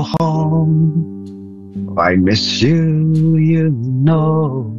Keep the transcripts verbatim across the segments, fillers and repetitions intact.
home. I miss you, you know.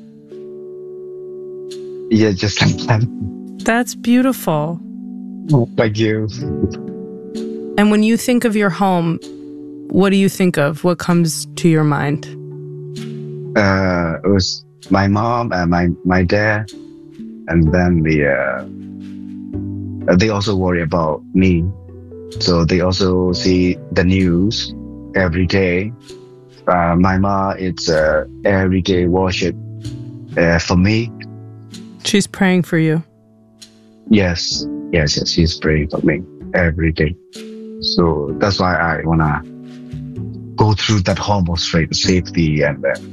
Yeah, just like that. That's beautiful. Oh, thank you. And when you think of your home, what do you think of? What comes to your mind? Uh, it was my mom and my, my dad. And then the uh, they also worry about me. So they also see the news every day. Uh, my mom, it's uh, everyday worship uh, for me. She's praying for you. Yes, yes, yes. She's praying for me every day. So that's why I wanna go through that hormone straight safety and uh,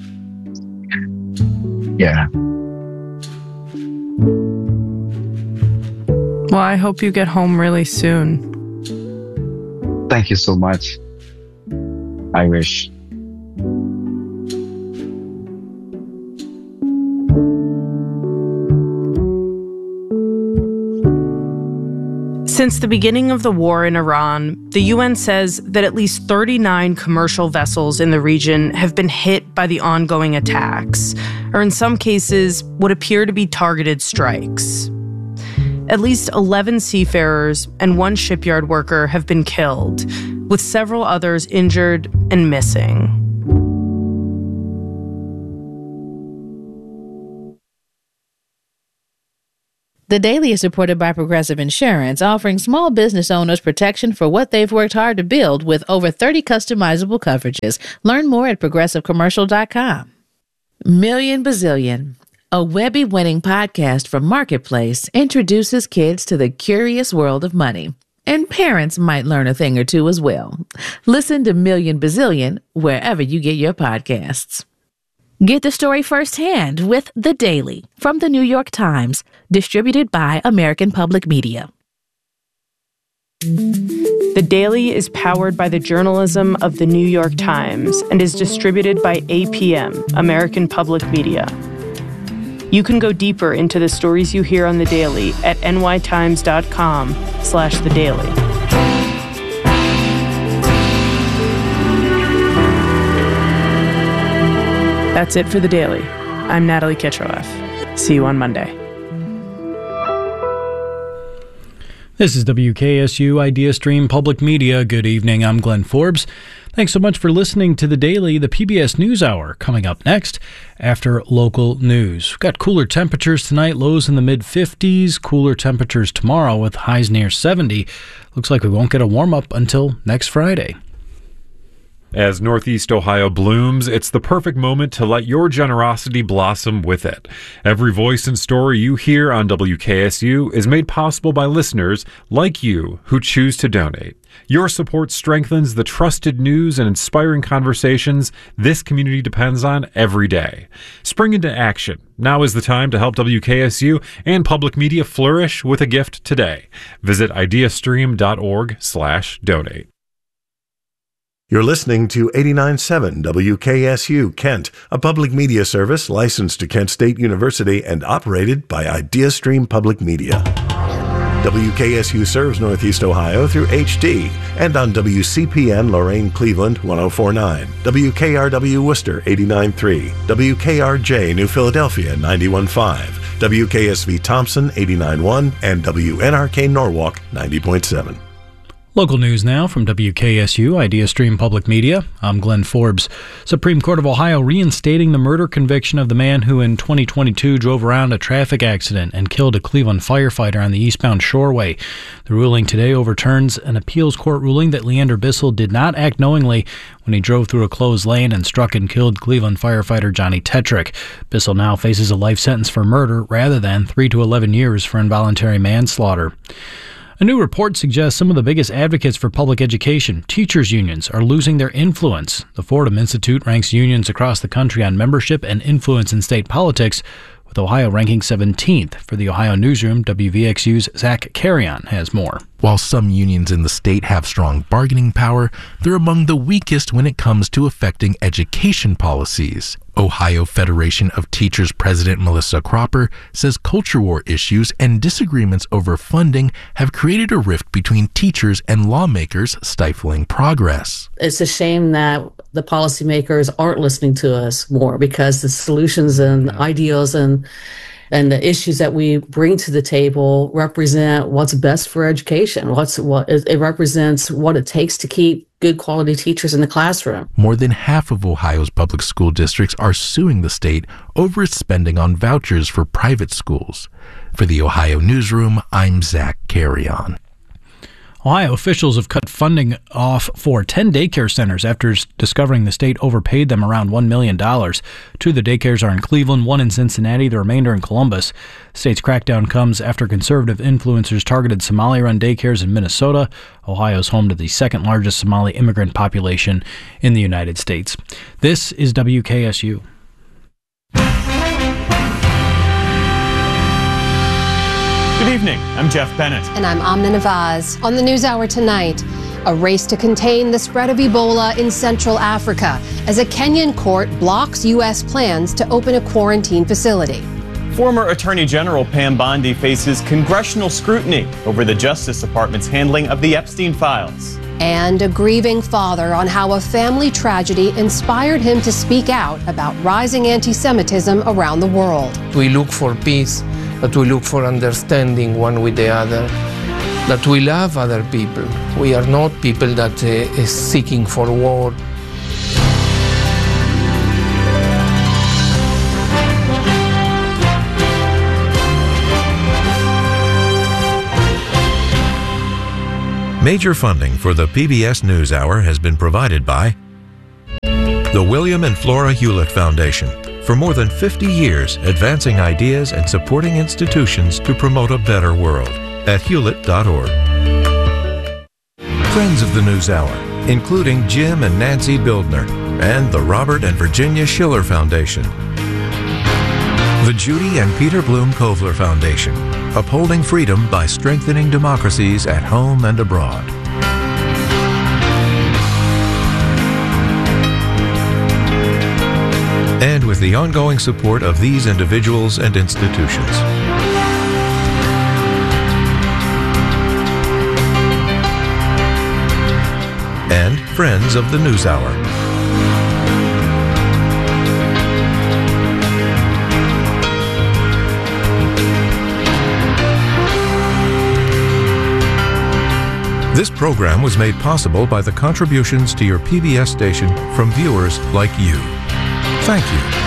yeah. Well, I hope you get home really soon. Thank you so much. I wish. Since the beginning of the war in Iran, the U N says that at least thirty-nine commercial vessels in the region have been hit by the ongoing attacks, or in some cases, what appear to be targeted strikes. At least eleven seafarers and one shipyard worker have been killed, with several others injured and missing. The Daily is supported by Progressive Insurance, offering small business owners protection for what they've worked hard to build with over thirty customizable coverages. Learn more at progressive commercial dot com. Million Bazillion, a Webby-winning podcast from Marketplace, introduces kids to the curious world of money. And parents might learn a thing or two as well. Listen to Million Bazillion wherever you get your podcasts. Get the story firsthand with The Daily from The New York Times, distributed by American Public Media. The Daily is powered by the journalism of The New York Times and is distributed by A P M, American Public Media. You can go deeper into the stories you hear on The Daily at n y times dot com slash the daily. That's it for The Daily. I'm Natalie Kitroeff. See you on Monday. This is W K S U Idea Stream Public Media. Good evening. I'm Glenn Forbes. Thanks so much for listening to The Daily, the P B S NewsHour, coming up next after local news. We've got cooler temperatures tonight, lows in the mid fifties, cooler temperatures tomorrow with highs near seventy. Looks like we won't get a warm-up until next Friday. As Northeast Ohio blooms, it's the perfect moment to let your generosity blossom with it. Every voice and story you hear on W K S U is made possible by listeners like you who choose to donate. Your support strengthens the trusted news and inspiring conversations this community depends on every day. Spring into action. Now is the time to help W K S U and public media flourish with a gift today. Visit ideastream.org slash donate. You're listening to eighty-nine point seven W K S U Kent, a public media service licensed to Kent State University and operated by IdeaStream Public Media. W K S U serves Northeast Ohio through H D and on W C P N Lorain Cleveland one oh four point nine, W K R W Worcester eighty-nine point three, W K R J New Philadelphia ninety-one point five, W K S V Thompson eighty-nine point one, and W N R K Norwalk ninety point seven. Local news now from W K S U IdeaStream Public Media. I'm Glenn Forbes. Supreme Court of Ohio reinstating the murder conviction of the man who in twenty twenty-two drove around a traffic accident and killed a Cleveland firefighter on the eastbound Shoreway. The ruling today overturns an appeals court ruling that Leander Bissell did not act knowingly when he drove through a closed lane and struck and killed Cleveland firefighter Johnny Tetrick. Bissell now faces a life sentence for murder rather than three to eleven years for involuntary manslaughter. A new report suggests some of the biggest advocates for public education, teachers' unions, are losing their influence. The Fordham Institute ranks unions across the country on membership and influence in state politics, with Ohio ranking seventeenth. For the Ohio Newsroom, W V X U's Zach Carrion has more. While some unions in the state have strong bargaining power, they're among the weakest when it comes to affecting education policies. Ohio Federation of Teachers President Melissa Cropper says culture war issues and disagreements over funding have created a rift between teachers and lawmakers, stifling progress. It's a shame that the policymakers aren't listening to us more, because the solutions and yeah. ideals and And the issues that we bring to the table represent what's best for education. What's what it represents what it takes to keep good quality teachers in the classroom. More than half of Ohio's public school districts are suing the state over its spending on vouchers for private schools. For the Ohio Newsroom, I'm Zach Carrion. Ohio officials have cut funding off for ten daycare centers after discovering the state overpaid them around one million dollars. Two of the daycares are in Cleveland, one in Cincinnati, the remainder in Columbus. The state's crackdown comes after conservative influencers targeted Somali-run daycares in Minnesota. Ohio is home to the second largest Somali immigrant population in the United States. This is W K S U. Good evening, I'm Jeff Bennett. And I'm Amna Nawaz. On the NewsHour tonight, a race to contain the spread of Ebola in Central Africa as a Kenyan court blocks U S plans to open a quarantine facility. Former Attorney General Pam Bondi faces congressional scrutiny over the Justice Department's handling of the Epstein files. And a grieving father on how a family tragedy inspired him to speak out about rising anti-Semitism around the world. We look for peace, that we look for understanding one with the other, that we love other people. We are not people that uh, is seeking for war. Major funding for the P B S NewsHour has been provided by the William and Flora Hewlett Foundation. For more than fifty years, advancing ideas and supporting institutions to promote a better world at hewlett dot org. Friends of the NewsHour, including Jim and Nancy Bildner, and the Robert and Virginia Schiller Foundation. The Judy and Peter Bloom Kovler Foundation, upholding freedom by strengthening democracies at home and abroad. And with the ongoing support of these individuals and institutions. And friends of the NewsHour. This program was made possible by the contributions to your P B S station from viewers like you. Thank you.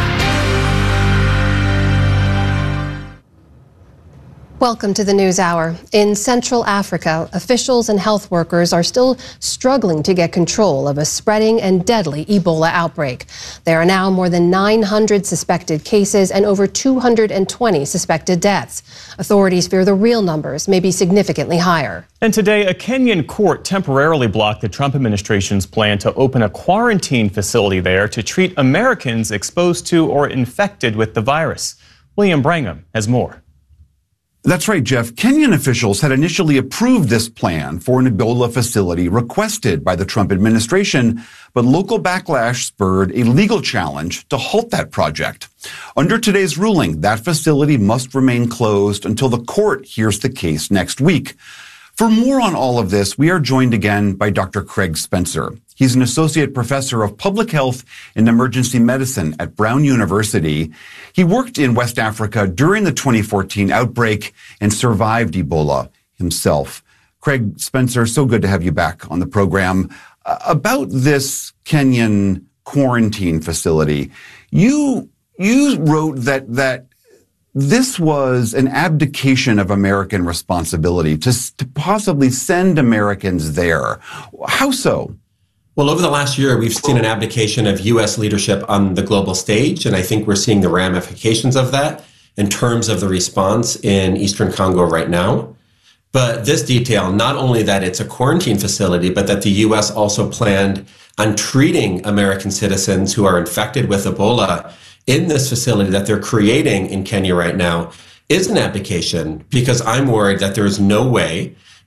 Welcome to the NewsHour. In Central Africa, officials and health workers are still struggling to get control of a spreading and deadly Ebola outbreak. There are now more than nine hundred suspected cases and over two hundred twenty suspected deaths. Authorities fear the real numbers may be significantly higher. And today, a Kenyan court temporarily blocked the Trump administration's plan to open a quarantine facility there to treat Americans exposed to or infected with the virus. William Brangham has more. That's right, Jeff. Kenyan officials had initially approved this plan for an Ebola facility requested by the Trump administration, but local backlash spurred a legal challenge to halt that project. Under today's ruling, that facility must remain closed until the court hears the case next week. For more on all of this, we are joined again by Doctor Craig Spencer. He's an associate professor of public health and emergency medicine at Brown University. He worked in West Africa during the twenty fourteen outbreak and survived Ebola himself. Craig Spencer, so good to have you back on the program. Uh, about this Kenyan quarantine facility, you you wrote that that this was an abdication of American responsibility to, to possibly send Americans there. How so? Well, over the last year, we've seen an abdication of U S leadership on the global stage, and I think we're seeing the ramifications of that in terms of the response in Eastern Congo right now. But this detail, not only that it's a quarantine facility, but that the U S also planned on treating American citizens who are infected with Ebola in this facility that they're creating in Kenya right now, is an abdication, because I'm worried that there is no way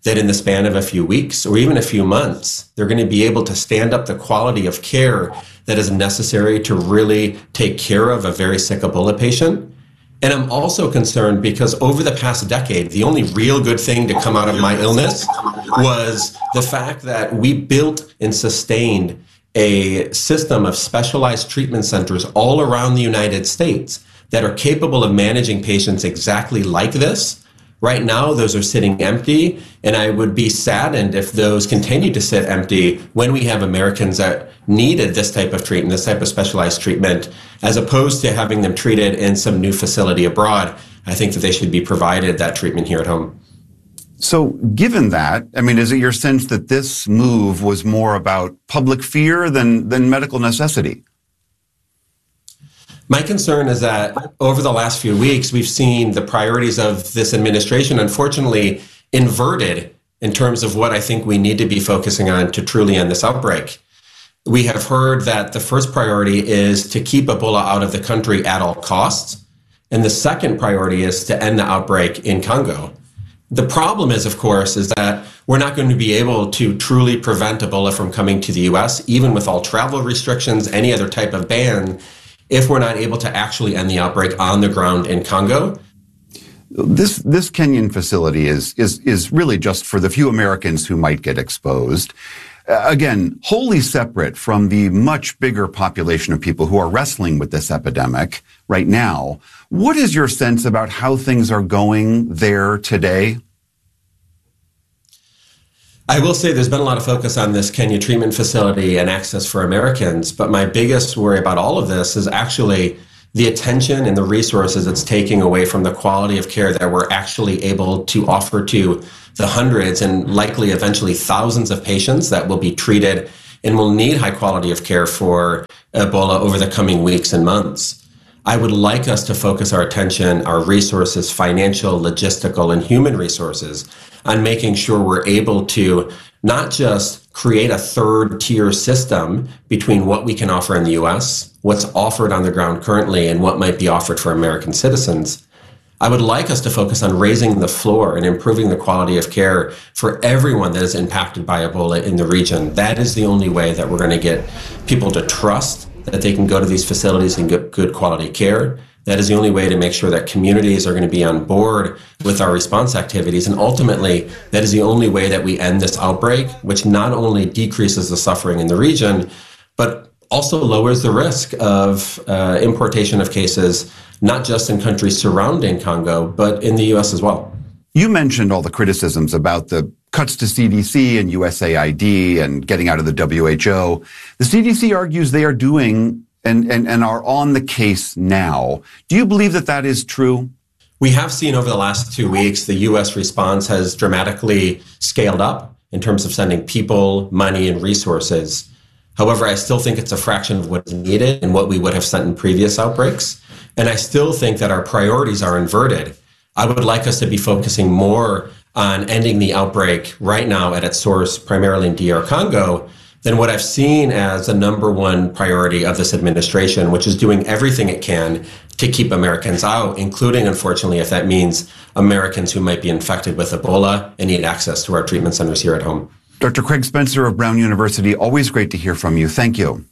that in the span of a few weeks or even a few months, they're going to be able to stand up the quality of care that is necessary to really take care of a very sick Ebola patient. And I'm also concerned because over the past decade, the only real good thing to come out of my illness was the fact that we built and sustained a system of specialized treatment centers all around the United States that are capable of managing patients exactly like this. Right now, those are sitting empty, and I would be saddened if those continue to sit empty when we have Americans that needed this type of treatment, this type of specialized treatment, as opposed to having them treated in some new facility abroad. I think that they should be provided that treatment here at home. So given that, I mean, is it your sense that this move was more about public fear than, than medical necessity? My concern is that over the last few weeks, we've seen the priorities of this administration, unfortunately, inverted in terms of what I think we need to be focusing on to truly end this outbreak. We have heard that the first priority is to keep Ebola out of the country at all costs. And the second priority is to end the outbreak in Congo. The problem is, of course, is that we're not going to be able to truly prevent Ebola from coming to the U S, even with all travel restrictions, any other type of ban, if we're not able to actually end the outbreak on the ground in Congo. This this Kenyan facility is is is really just for the few Americans who might get exposed. Uh, again, wholly separate from the much bigger population of people who are wrestling with this epidemic right now. What is your sense about how things are going there today? I will say there's been a lot of focus on this Kenya treatment facility and access for Americans, but my biggest worry about all of this is actually the attention and the resources it's taking away from the quality of care that we're actually able to offer to the hundreds and likely eventually thousands of patients that will be treated and will need high quality of care for Ebola over the coming weeks and months. I would like us to focus our attention, our resources, financial, logistical, and human resources on making sure we're able to not just create a third tier system between what we can offer in the U S, what's offered on the ground currently, and what might be offered for American citizens. I would like us to focus on raising the floor and improving the quality of care for everyone that is impacted by Ebola in the region. That is the only way that we're going to get people to trust that they can go to these facilities and get good quality care. That is the only way to make sure that communities are going to be on board with our response activities. And ultimately, that is the only way that we end this outbreak, which not only decreases the suffering in the region, but also lowers the risk of uh, importation of cases, not just in countries surrounding Congo, but in the U S as well. You mentioned all the criticisms about the cuts to C D C and U S A I D and getting out of the W H O. The C D C argues they are doing and, and, and are on the case now. Do you believe that that is true? We have seen over the last two weeks, the U S response has dramatically scaled up in terms of sending people, money, and resources. However, I still think it's a fraction of what is needed and what we would have sent in previous outbreaks. And I still think that our priorities are inverted. I would like us to be focusing more on ending the outbreak right now at its source, primarily in D R Congo, than what I've seen as the number one priority of this administration, which is doing everything it can to keep Americans out, including, unfortunately, if that means Americans who might be infected with Ebola and need access to our treatment centers here at home. Doctor Craig Spencer of Brown University, always great to hear from you. Thank you.